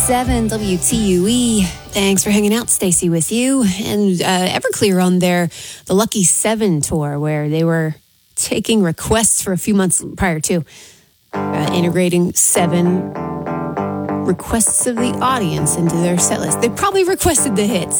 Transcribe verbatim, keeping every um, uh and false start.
seven W T U E. Thanks for hanging out, Stacey, with you. And uh, Everclear on their The Lucky Seven tour, where they were taking requests for a few months prior to uh, integrating seven requests of the audience into their set list. They probably requested the hits.